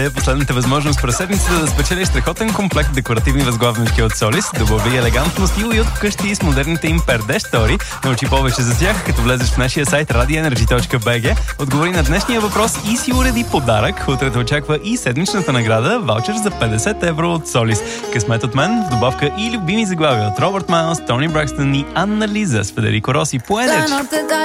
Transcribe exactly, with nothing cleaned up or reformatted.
е последната възможност през седмицата да спечелиш страхотен комплект декоративни възглавнички от Solis. Добави елегантно стил и от вкъщи с модерните им перде штори. Научи повече за тях, като влезеш в нашия сайт radio energy точка b g. Отговори на днешния въпрос и си уреди подарък. Утре те очаква и седмичната награда, ваучер за петдесет евро от Solis. Късмет от мен, в добавка и любими заглавия от Робърт Майлс, Тони Бракстън и Анна Лиза с Федерико Роси. Поедеш!